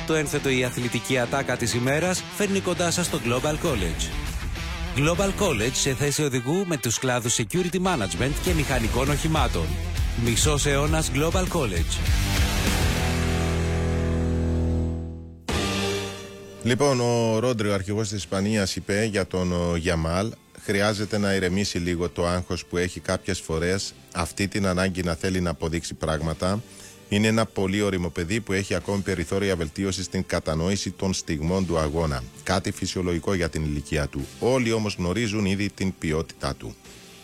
Το ένθετο η αθλητική ατάκα της ημέρας φέρνει κοντά σας το Global College. Global College σε θέση οδηγού με τους κλάδους Security Management και μηχανικών οχημάτων. Μισός αιώνας Global College. Λοιπόν, ο Ρόντριο, αρχηγός της Ισπανίας, είπε για τον Γιαμάλ: χρειάζεται να ηρεμήσει λίγο το άγχος που έχει κάποιες φορές, αυτή την ανάγκη να θέλει να αποδείξει πράγματα. Είναι ένα πολύ όριμο παιδί που έχει ακόμη περιθώρια βελτίωση στην κατανόηση των στιγμών του αγώνα. Κάτι φυσιολογικό για την ηλικία του. Όλοι όμως γνωρίζουν ήδη την ποιότητά του.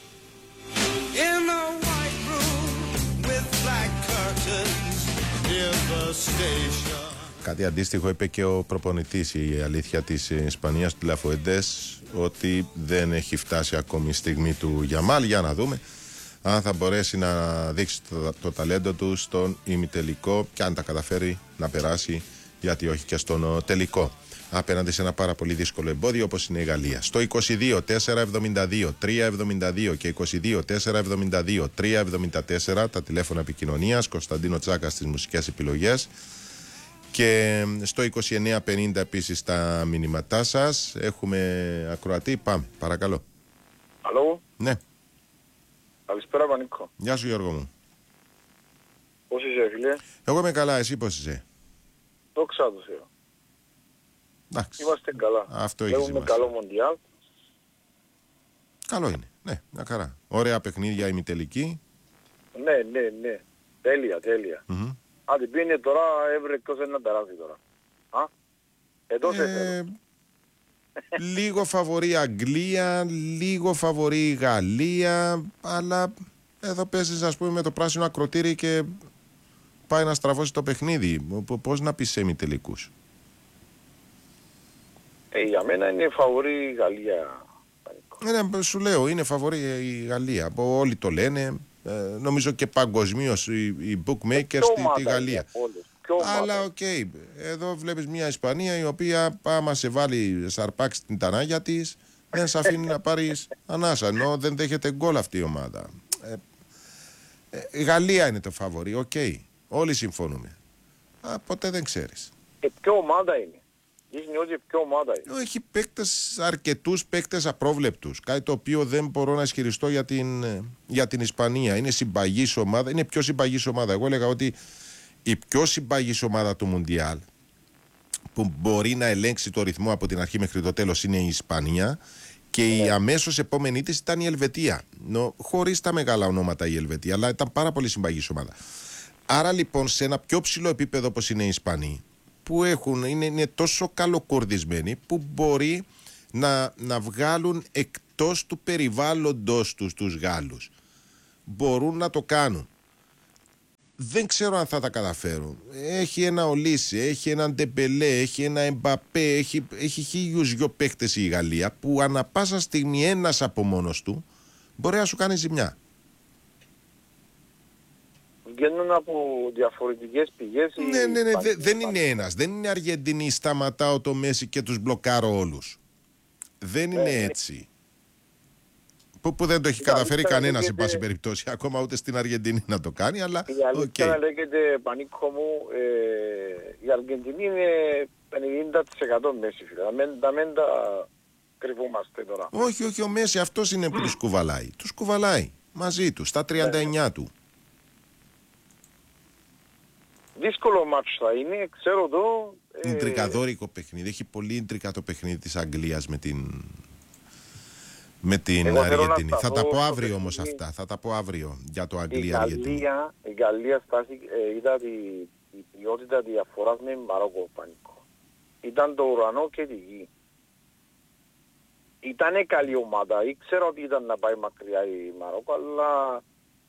Κάτι αντίστοιχο είπε και ο προπονητής, η αλήθεια της Ισπανίας, του Λαφουεντές, ότι δεν έχει φτάσει ακόμη η στιγμή του Γιαμάλ. Για να δούμε αν θα μπορέσει να δείξει το ταλέντο του στον ημιτελικό και αν τα καταφέρει να περάσει, γιατί όχι, και στον τελικό, απέναντι σε ένα πάρα πολύ δύσκολο εμπόδιο όπως είναι η Γαλλία. Στο 22-472-372 και 22-472-374 τα τηλέφωνα επικοινωνίας. Κωνσταντίνο Τσάκα στις μουσικές επιλογές. Και στο 2950 επίσης τα μηνύματά σας. Έχουμε ακροατή, πάμε, παρακαλώ. Αλλό. Ναι. Καλησπέρα Πανίκο. Γεια σου Γιώργο μου. Πώς είσαι φίλε? Εγώ είμαι καλά, εσύ πώς είσαι? Δόξα τω Θεώ. Εντάξει. Είμαστε καλά. Αυτό έχει σημασία. Έχουμε καλό Μοντιάλ. Καλό είναι, ναι, μια χαρά. Ωραία παιχνίδια ημιτελική. Ναι. Τέλεια. Αν την πίνει τώρα, έβρε εκτός ένα τεράστιο τώρα. Α, εδώ σε θέλω. Λίγο φαβορεί Αγγλία, λίγο φαβορεί Γαλλία, αλλά εδώ παίζεις, ας πούμε, με το πράσινο ακροτήρι και πάει να στραβώσει το παιχνίδι. Πώς να πεις σε ημιτελικούς? Για μένα είναι φαβορεί η Γαλλία. Ναι, σου λέω, είναι φαβορεί η Γαλλία. Όλοι το λένε. Νομίζω και παγκοσμίως οι bookmakers στη Γαλλία. Αλλά οκ, εδώ βλέπεις μια Ισπανία η οποία άμα σε βάλει σαρπάξει την τανάγια της, δεν σε αφήνει να πάρεις ανάσα, ενώ δεν δέχεται γκολ αυτή η ομάδα. Η Γαλλία είναι το φαβορί, οκ, όλοι συμφωνούμε. Ποτέ δεν ξέρεις. Ποια ομάδα είναι? Δείχνει ότι ποια ομάδα είναι. Έχει παίκτες, αρκετούς παίκτες απρόβλεπτους. Κάτι το οποίο δεν μπορώ να ισχυριστώ για την Ισπανία. Είναι συμπαγής ομάδα, είναι πιο συμπαγής ομάδα. Εγώ έλεγα ότι η πιο συμπαγής ομάδα του Μουντιάλ, που μπορεί να ελέγξει το ρυθμό από την αρχή μέχρι το τέλος, είναι η Ισπανία, και η αμέσως επόμενη της ήταν η Ελβετία. Χωρίς τα μεγάλα ονόματα η Ελβετία, αλλά ήταν πάρα πολύ συμπαγής ομάδα. Άρα λοιπόν σε ένα πιο ψηλό επίπεδο όπως είναι οι Ισπανοί, που είναι τόσο καλοκορδισμένοι που μπορεί να βγάλουν εκτός του περιβάλλοντος τους Γάλλους. Μπορούν να το κάνουν. Δεν ξέρω αν θα τα καταφέρουν. Έχει ένα Ολίσι, έχει έναν Ντεμπελέ, έχει ένα Εμπαπέ, έχει χίλιους δυο παίχτες η Γαλλία, που ανά πάσα στιγμή ένας από μόνος του μπορεί να σου κάνει ζημιά. Βγαίνουν από διαφορετικές πηγές. Ναι, δεν είναι ένας. Δεν είναι Αργεντινή, σταματάω το Μέση και τους μπλοκάρω όλους. Δεν είναι έτσι. Που δεν το έχει καταφέρει κανένας, σε πάση περιπτώσει, ακόμα ούτε στην Αργεντινή να το κάνει, αλλά η αλήθεια λέγεται, Πανίκο μου, η Αργεντινή είναι 50% Μέση, φίλε. Τα μέντα κρυβόμαστε τώρα. Όχι, ο Μέση αυτός είναι που τους κουβαλάει. Τους κουβαλάει μαζί του, στα 39 του. Δύσκολο μάτσο θα είναι, ξέρω το. Ιντρικαδόρικο παιχνίδι. Έχει πολύ ιντρικα το παιχνίδι της Αγγλίας με την Αργεντινή. Θα τα πω αύριο όμως αυτά. Θα τα πω αύριο για το Αγγλία-Αργεντινή. Η Γαλλία είδα η ποιότητα διαφοράς με Μαρόκο, Πανίκο. Ήταν το ουρανό και τη γη. Ήτανε καλή ομάδα. Ήξερα ότι ήταν να πάει μακριά η Μαρόκο, αλλά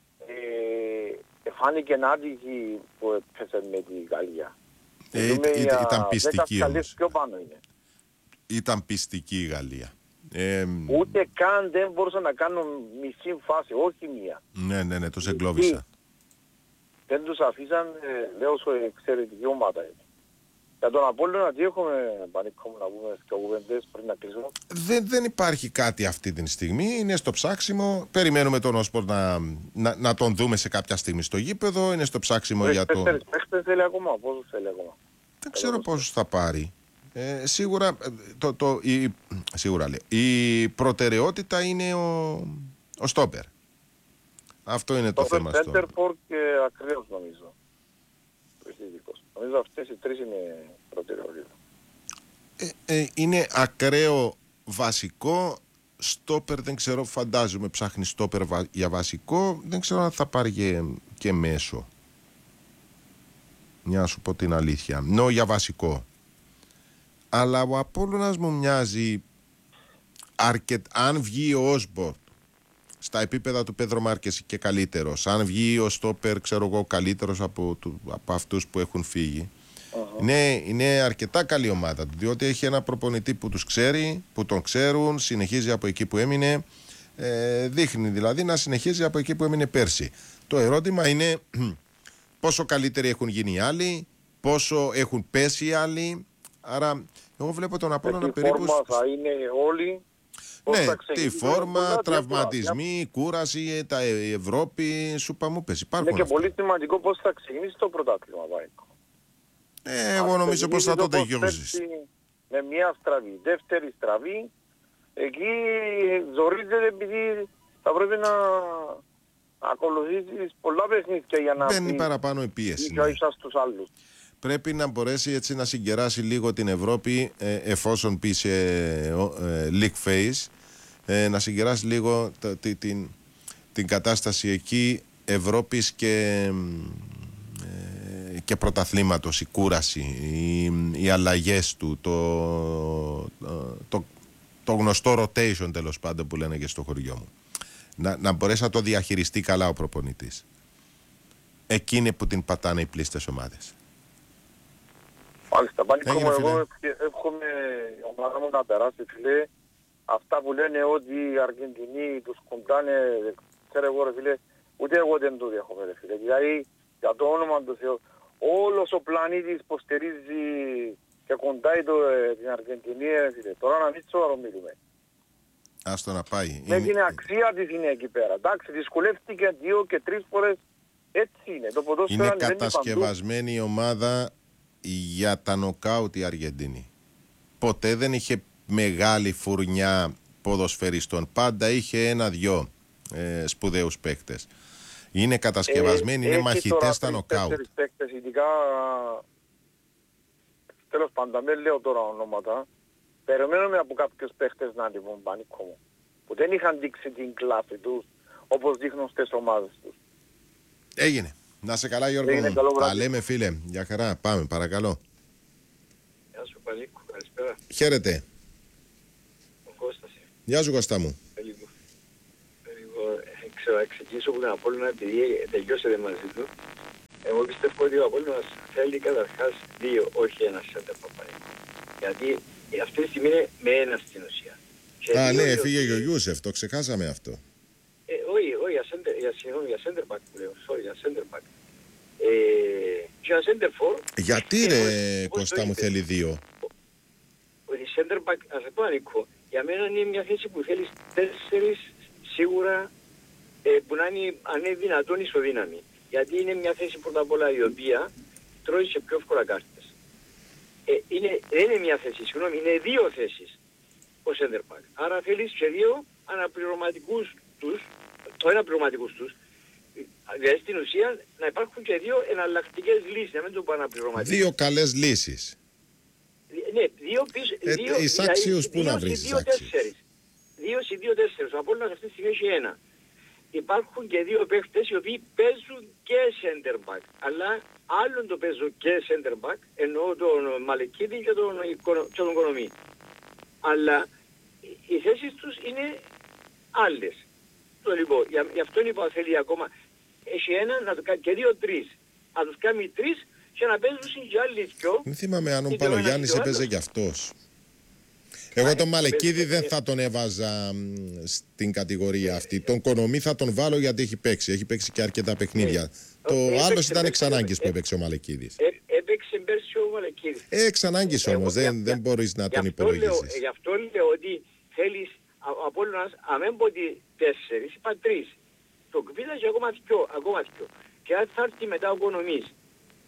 φάνηκε ένα άτυχη που έπαιζε με τη Γαλλία. Ήταν πιστική όμως. Πιο πάνω είναι. Ήταν πιστική η Γαλλία. Ούτε καν δεν μπορούσαν να κάνουν μισή φάση, όχι μία. Ναι, τους εγκλώβησα. Δεν τους αφήσαν, λέω σου, εξαιρετική ομάδα είναι. Για τον Απόλλωνα τι έχουμε, Πανίκο, να πούμε και κουβέντες πριν να κλείσουμε? Δεν υπάρχει κάτι αυτή τη στιγμή, είναι στο ψάξιμο. Περιμένουμε τον Όσπορ να τον δούμε σε κάποια στιγμή στο γήπεδο. Είναι στο ψάξιμο για το... Παίχτες θέλει ακόμα, πόσους θέλει ακόμα? Δεν ξέρω πόσους θα πάρει. Σίγουρα, σίγουρα λέω, η προτεραιότητα είναι ο στόπερ. Αυτό είναι το θέμα. Σέντερφορ και ακραίος νομίζω. Νομίζω αυτές οι τρεις είναι προτεραιότητα. Είναι ακραίο βασικό. Στόπερ δεν ξέρω, φαντάζομαι ψάχνει στόπερ για βασικό. Δεν ξέρω αν θα πάρει και μέσο. Μια σου πω την αλήθεια. Για βασικό. Αλλά ο Απόλλωνας μου μοιάζει αν βγει ο Όσμπορντ στα επίπεδα του Πέδρο Μάρκες και καλύτερος, αν βγει ο στόπερ, ξέρω εγώ, καλύτερος από αυτούς που έχουν φύγει, είναι αρκετά καλή ομάδα του, διότι έχει ένα προπονητή που τους ξέρει, που τον ξέρουν, συνεχίζει από εκεί που έμεινε, δείχνει δηλαδή να συνεχίζει από εκεί που έμεινε πέρσι. Το ερώτημα είναι πόσο καλύτεροι έχουν γίνει οι άλλοι, πόσο έχουν πέσει οι άλλοι. Άρα εγώ βλέπω τον Απόλλωνα περίπου... Τι φόρμα θα είναι όλοι. Ναι, τη φόρμα, τραυματισμοί, κούραση, η Ευρώπη, σου μου πες. Είναι και πολύ σημαντικό πώς θα ξεκινήσει το πρωτάθλημα. Εγώ νομίζω πως θα το τελειώσεις. Με μια στραβή, δεύτερη στραβή, εκεί ζορίζεται επειδή θα πρέπει να ακολουθήσεις πολλά παιχνίδια για να μπαίνει παραπάνω η πίεση. Ναι. Στους άλλους. Πρέπει να μπορέσει έτσι να συγκεράσει λίγο την Ευρώπη, εφόσον πει σε league phase, να συγκεράσει λίγο την κατάσταση εκεί Ευρώπης και πρωταθλήματος, η κούραση, οι αλλαγές του, το γνωστό rotation τέλος πάντων που λένε και στο χωριό μου. Να μπορέσει να το διαχειριστεί καλά ο προπονητής. Εκείνη που την πατάνε οι πλήστες ομάδες. Μάλιστα, Πανίκο μου, εγώ εύχομαι η ομάδα μου να περάσει, φίλε. Αυτά που λένε ότι οι Αργεντινοί τους κοντάνε, ξέρω εγώ ρε φίλε, ούτε εγώ δεν το δέχομαι ρε φίλε. Δηλαδή, για το όνομα του Θεού, όλος ο πλανήτης υποστηρίζει και κοντάει την Αργεντινή ρε φίλε. Τώρα να μην σοβαρό μιλούμε. Ας το να πάει. Με την αξία της είναι εκεί πέρα. Εντάξει, δυσκολεύτηκε 2 και 3 φορές. Έτσι είναι. Το ποδόσφαιρο είναι κατασκευασμένη η ομάδα για τα νοκάουτ η Αργεντινή. Ποτέ δεν είχε μεγάλη φουρνιά ποδοσφαιριστών. Πάντα είχε 1-2 σπουδαίους παίκτες. Είναι κατασκευασμένοι, είναι μαχητές στα νοκάουτ. Παίκτες, ειδικά, τέλος πάντων, δεν λέω τώρα ονόματα. Περιμένουμε από κάποιους παίκτες να ανέβουν, Πανίκο μου, που δεν είχαν δείξει την κλάση τους όπως δείχνουν στις ομάδες τους. Έγινε. Να σε καλά Γιώργο μου. Τα λέμε φίλε. Για χαρά. Πάμε παρακαλώ. Γεια σου Πανίκο. Καλησπέρα. Χαίρετε. Ο Κώστας. Γεια σου Κώστα μου. Ξέρω, να ξεκινήσω από τον Απόλλωνα επειδή τελειώσετε μαζί του. Εγώ πιστεύω ότι ο Απόλλωνας θέλει καταρχάς 2, όχι ένα center back. Γιατί αυτή τη στιγμή είναι με ένα στην ουσία. Ναι, έφυγε και ο Γιούσεφ, το ξεχάσαμε αυτό. Όχι, για center back που λέω, για center back. Για center for... Γιατί ρε Κώστα μου θέλει 2? Ότι center back, ας πω Νίκο, για μένα είναι μια θέση που θέλεις 4 σίγουρα που να είναι, αν είναι δυνατόν, ισοδύναμη. Γιατί είναι μια θέση πρώτα απ' όλα η οποία τρώει σε πιο εύκολα κάρτες. Δεν είναι μια θέση, συγγνώμη, είναι 2 θέσεις ο center back. Άρα θέλεις και 2 αναπληρωματικούς τους, αναπληρωματικούς τους, δηλαδή στην ουσία να υπάρχουν και 2 εναλλακτικές λύσεις, να μην το πω αναπληρωματικές. 2 καλές λύσεις. Ναι, 2 πίσω, εις άξιους πού να βρεις εις άξιους. 2 σε 2-4, ο Απόλλωνας αυτή τη στιγμή έχει 1. Υπάρχουν και 2 παίχτες οι οποίοι παίζουν και center back. Αλλά άλλον το παίζω και center back, εννοώ τον Μαλεκίδη και τον Κονομή. Αλλά οι θέσεις τους είναι άλλες. Το λοιπόν, γι' αυτό είπα θέλει ακόμα, έχει ένα να το κάνει και 2-3. Να τους κάνει 3 και να παίζουν και άλλοι 2. Δεν θυμάμαι αν ο Παλογιάννης έπαιζε κι αυτός. Εγώ τον Μαλεκίδη δεν θα τον έβαζα στην κατηγορία αυτή. Τον Κονομή θα τον βάλω γιατί έχει παίξει. Έχει παίξει και αρκετά παιχνίδια. Το άλλος ήταν εξ ανάγκης που έπαιξε ο Μαλεκίδης. Έπαιξε πέρσι ο Μαλεκίδης. Εξ ανάγκης όμως. Δεν μπορείς να τον υπολογίσεις. Γι' αυτό λέω ότι θέλεις ο Απόλλωνας, αμέν πω ότι 4, είπα 3. Το κβίδα και ακόμα 2. Και αν θα έρθει μετά ο Κονομής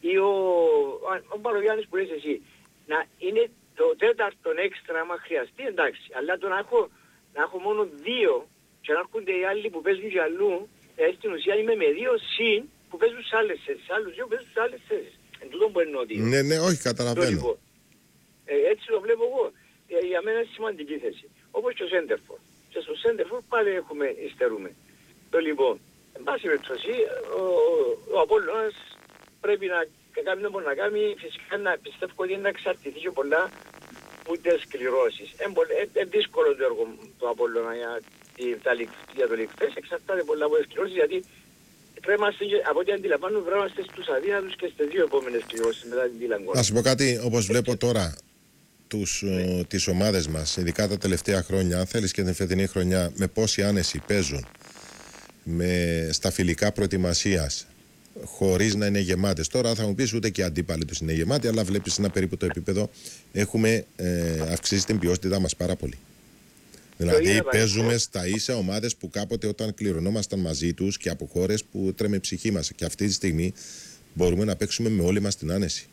ή ο Παλογιάννης που λες εσύ, να είναι το τέταρτο έξτρα άμα χρειαστεί, εντάξει. Αλλά το να έχω μόνο 2 και να έρχονται οι άλλοι που παίζουν και αλλού, στην ουσία είμαι με 2 συν που παίζουν σε άλλες θέσεις. Άλλους 2 παίζουν σε άλλες θέσεις. Εν τούτο που εννοώ. Ναι, όχι, καταλαβαίνω. Έτσι το βλέπω εγώ. Για μένα είναι σημαντική θέση. Όπως και ο Σέντερφορ. Και στο Σέντερφορ πάλι υστερούμε. Το λοιπόν, εν πάση περιπτώσει, ο Απόλλωνας πρέπει να κάνει να μπορεί να κάνει, φυσικά να πιστεύω ότι είναι να εξαρτηθεί και πολλά που τις κληρώσεις. Είναι δύσκολο το έργο του Απόλλωνα για το League Fest, εξαρτάται πολλά από τις κληρώσεις, γιατί πρέπει να από ό,τι αντιλαμβάνουν βράμαστε στους αδύνατους και στις 2 επόμενες κληρώσεις μετά την Τίλαγκο. Να σου πω κάτι, όπως βλέπω τώρα τις ομάδες μας, ειδικά τα τελευταία χρόνια, αν θέλεις και την φετινή χρονιά, με πόση άνεση παίζουν στα φιλικά προετοιμασίας, χωρίς να είναι γεμάτες. Τώρα θα μου πεις ούτε και οι αντίπαλοι τους είναι γεμάτοι, αλλά βλέπεις ένα περίπου το επίπεδο. Έχουμε αυξήσει την ποιότητά μας πάρα πολύ. Δηλαδή παίζουμε στα ίσα ομάδες που κάποτε όταν κληρωνόμασταν μαζί τους και από χώρες που τρέμε ψυχή μας. Και αυτή τη στιγμή μπορούμε να παίξουμε με όλη μας την άνεση.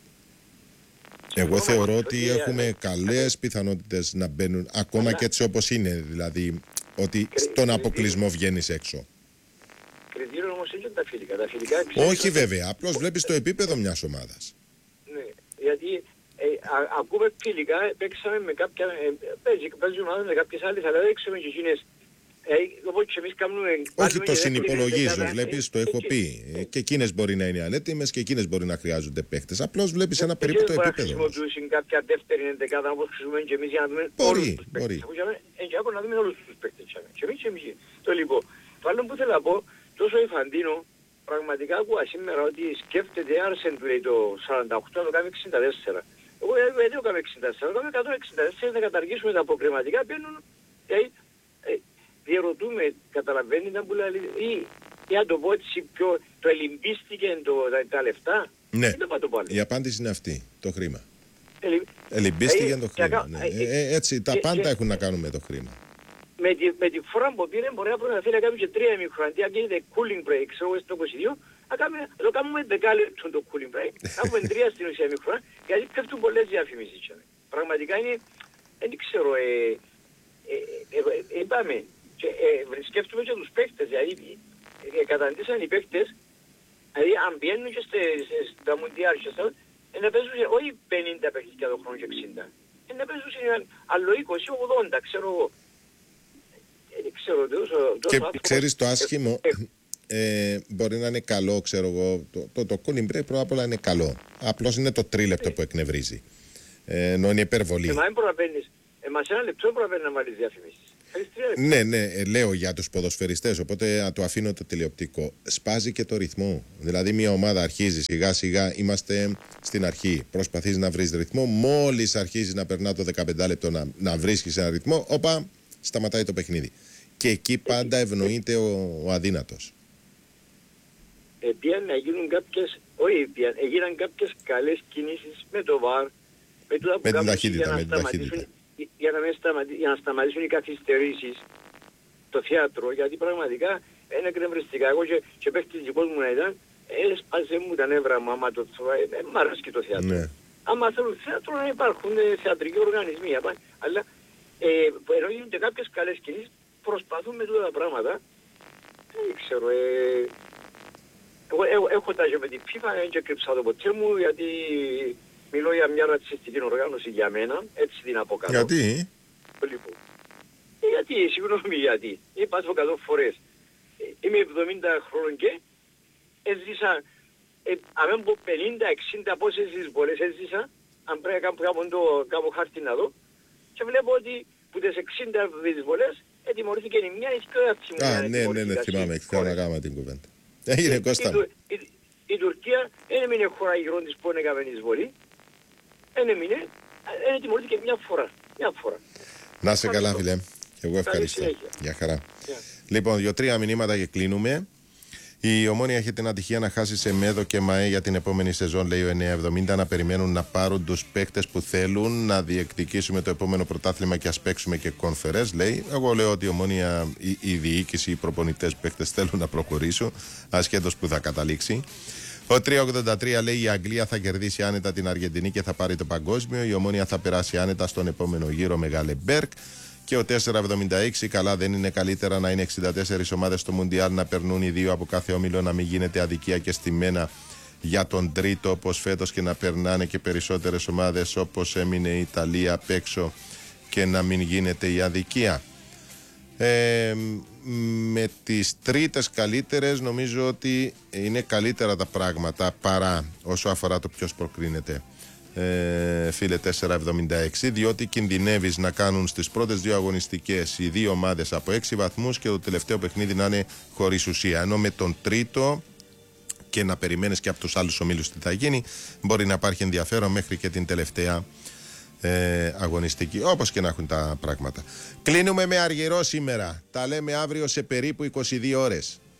Εγώ θεωρώ ότι έχουμε καλές πιθανότητες να μπαίνουν ακόμα και έτσι όπως είναι. Δηλαδή ότι στον αποκλεισμό βγαίνεις έξω. Κριτήριο όμως είναι τα φιλικά. Όχι βέβαια, απλώς βλέπεις το επίπεδο μιας ομάδας. Ναι, γιατί ακούμε φιλικά, παίξαμε με κάποια, παίζουν ομάδες με κάποιες άλλες, αλλά δεν ξέρουμε και εκείνες. Οπότε και εμείς κάνουμε... Όχι, το συνυπολογίζω, βλέπεις, το έχω πει. Και εκείνες μπορεί να είναι ανέτοιμες και εκείνες μπορεί να χρειάζονται παίκτες. Απλώς βλέπεις ένα περίπου το επίπεδο. Δεν μπορεί να χρησιμοποιήσουν κάποια δεύτερη εντεκάδα όπως χρησιμοποιούμε και εμείς για να δούμε όλους τους παίκτες. Μπορεί. Να δούμε όλους τους παίκτες. Και εμείς. Το λοιπόν, το άλλο που θέλω να πω, τόσο η Φαντίνο, πραγματικά ακούω σήμερα ότι σκέφτεται Άρσεν του λέει το 48 να το κάνει 64. Εγώ δεν το κάνω 64, το κάνω 164 να καταργήσουμε τα αποκριματικά, μπαίνουν, διερωτούμε, καταλαβαίνει να που λέει, ή αν το πω έτσι πιο, το ελιμπίστηκε τα λεφτά. Ναι, η απάντηση είναι αυτή, το χρήμα. Ελιμπίστηκε το χρήμα. Ναι. Έτσι, τα πάντα έχουν να κάνουν με το χρήμα. Με τη φορά που πήρε μπορεί να θέλει να κάνουμε και 3 ημίχρονα, αντί να γίνεται cooling break, ξέρω στο 22, να κάνουμε 10 λεπτό το cooling break, να έχουμε 3 στην ουσία ημίχρονα, γιατί πέφτουν πολλές διαφημίσεις. Πραγματικά είναι, δεν ξέρω, είπαμε, σκέφτομαι και τους παίκτες, δηλαδή καταντήσαν οι παίκτες, δηλαδή αν πιένουν και στα μουντιάρ να παίζουν όχι 50 παιχνίδια το χρόνο και 60, να παίζουν άλλο 20-80, ξέρω εγώ. Και ξέρεις το άσχημο, μπορεί να είναι καλό, ξέρω εγώ, το cooling break πρώτα απ' όλα είναι καλό. Απλώς είναι το τρίλεπτο που εκνευρίζει. Ενώ είναι υπερβολή. Εμάς ένα λεπτό δεν προλαβαίνει να βάλεις διαφημίσεις. Ναι, λέω για τους ποδοσφαιριστές, οπότε το αφήνω το τηλεοπτικό. Σπάζει και το ρυθμό. Δηλαδή μια ομάδα αρχίζει σιγά σιγά, είμαστε στην αρχή. Προσπαθείς να βρεις ρυθμό, μόλις αρχίζει να περνά το 15 λεπτό να βρίσκεις ένα ρυθμό, όπα, σταματάει το παιχνίδι. Και εκεί πάντα ευνοείται ο αδύνατος. Πήγαν να γίνουν κάποιες, έγιναν κάποιες καλές κινήσεις με το VAR, με την ταχύτητα, για να σταματήσουν οι καθυστερήσεις στο θέατρο, γιατί πραγματικά είναι εκνευριστικά. Εγώ και παίχτης δικός μου να ήταν, έσπασε μου τα νεύρα μου, άμα το μ' αρέσει και το θέατρο. Ναι. Άμα θέλουν θέατρο να υπάρχουν θεατρικοί οργανισμοί, αλλά ενώ γίνονται κάποιες καλές κινήσεις, προσπαθούν με τούτα τα πράγματα. Δεν ξέρω, εγώ έχω τάγει με την FIFA, δεν και κρύψα το ποτέ μου, γιατί μιλώ για μια ρατσιστική οργάνωση για μένα, έτσι την αποκαλώ. Γιατί? Λοιπόν, γιατί, συγγνώμη γιατί, είπα 100 φορές. Είμαι 70 χρόνων και έζησα, αν δεν πω 50-60 πόσες εισβολές έζησα, αν πρέπει να κάνω χάρτη να δω, και βλέπω ότι που τις 60 εισβολές ετιμωρήθηκε η μια ή και ναι, θυμάμαι, θέλω να κάνω την κουβέντα. Έγινε Κώστα. Η Τουρκία δεν έμεινε χώρα γύρω της που έκαμε εισβολή, δεν έμεινε, ετιμωρήθηκε μια φορά. Να σε καλά φίλε, εγώ ευχαριστώ. Γεια χαρά. Λοιπόν, 2-3 μηνύματα και κλείνουμε. Η Ομόνοια έχει την ατυχία να χάσει σε ΜΕΔΟ και ΜΑΕ για την επόμενη σεζόν, λέει ο 970, να περιμένουν να πάρουν τους παίκτες που θέλουν, να διεκδικήσουμε το επόμενο πρωτάθλημα και ας παίξουμε και κονφερές, λέει. Εγώ λέω ότι η Ομόνοια, η διοίκηση, οι προπονητές παίκτες θέλουν να προχωρήσουν, ασχέτως που θα καταλήξει. Ο 383 λέει η Αγγλία θα κερδίσει άνετα την Αργεντινή και θα πάρει το παγκόσμιο. Η Ομόνοια θα περάσει άνετα στον επόμενο γύρο Μεγάλε Μπέρκ. Και ο 476, καλά δεν είναι καλύτερα να είναι 64 ομάδες στο Μουντιάλ, να περνούν οι 2 από κάθε όμιλο, να μην γίνεται αδικία και στημένα για τον τρίτο όπως φέτος και να περνάνε και περισσότερες ομάδες όπως έμεινε η Ιταλία απ' έξω και να μην γίνεται η αδικία. Με τις τρίτες καλύτερες νομίζω ότι είναι καλύτερα τα πράγματα παρά όσο αφορά το ποιος προκρίνεται, φίλε 476, διότι κινδυνεύεις να κάνουν στις πρώτες 2 αγωνιστικές οι 2 ομάδες από 6 βαθμούς και το τελευταίο παιχνίδι να είναι χωρίς ουσία, ενώ με τον τρίτο και να περιμένεις και από τους άλλους ομίλους τι θα γίνει, μπορεί να υπάρχει ενδιαφέρον μέχρι και την τελευταία αγωνιστική, όπως και να έχουν τα πράγματα. Κλείνουμε με Αργυρό σήμερα. Τα λέμε αύριο σε περίπου 22 ώρες.